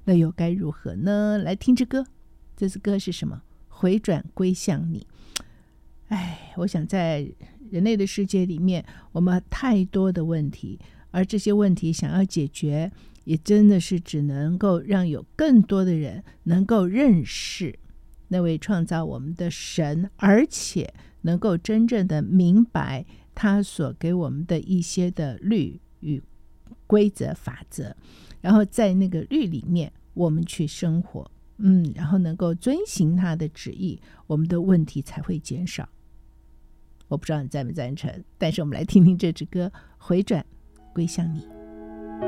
那又该如何呢？来听这歌，这支歌是什么？回转归向你。我想在人类的世界里面，我们太多的问题，而这些问题想要解决，也真的是只能够让有更多的人能够认识那位创造我们的神，而且能够真正的明白他所给我们的一些的律与规则法则，然后在那个律里面我们去生活，然后能够遵行他的旨意，我们的问题才会减少。我不知道你赞不赞成，但是我们来听听这支歌，回转归向你。